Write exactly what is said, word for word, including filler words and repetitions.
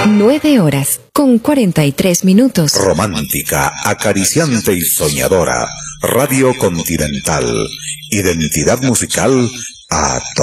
Nueve horas con cuarenta y tres minutos. Romántica, acariciante y soñadora. Radio Continental. Identidad musical a todo.